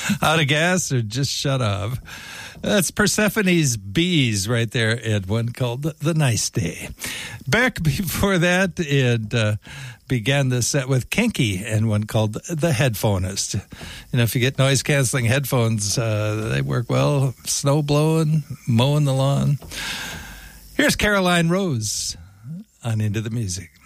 Out of gas or just shut off. That's Persephone's Bees right there, and one called The Nice Day. Back before that, it began the set with Kinky and one called The Headphonist. You know, if you get noise-canceling headphones, they work well. Snow blowing, mowing the lawn. Here's Caroline Rose on Into the Music.